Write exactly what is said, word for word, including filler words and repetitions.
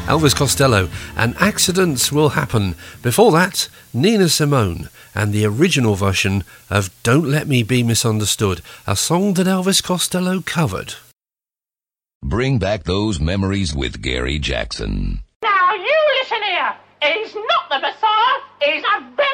Elvis Costello and Accidents Will Happen. Before that, Nina Simone and the original version of Don't Let Me Be Misunderstood, a song that Elvis Costello covered. Bring back those memories with Gary Jackson. Now you listen here. He's not the Messiah. He's a